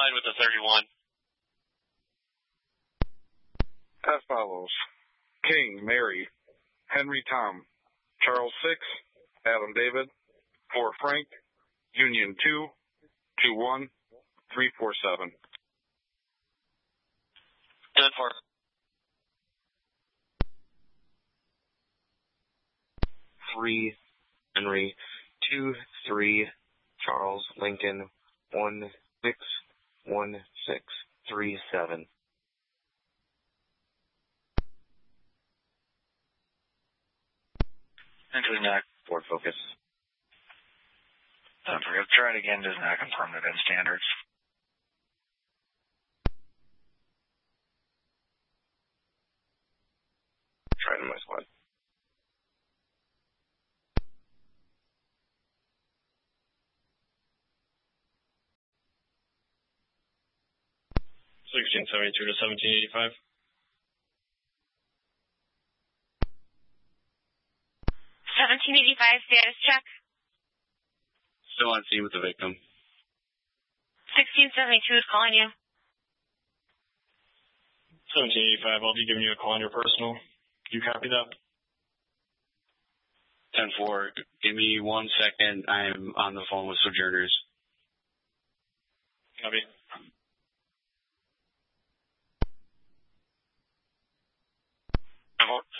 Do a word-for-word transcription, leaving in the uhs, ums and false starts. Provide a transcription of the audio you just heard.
line with the thirty-one. As follows: King, Mary, Henry, Tom, Charles, six, Adam, David, four, Frank, Union, two, two, one, three, four, seven. ten four. three, Henry, two, three, Charles, Lincoln, one, six, one, six, three, seven. Entry not Ford Focus. Don't forget, try it again, does not confirm the event standards. Try to my squad. sixteen seventy-two to seventeen eighty-five. seventeen eighty-five, status check. Still on scene with the victim. sixteen seventy-two is calling you. seventeen eighty-five, I'll be giving you a call on your personal. You copy that? ten four, give me one second. I'm on the phone with Sojourners. Copy. ten four.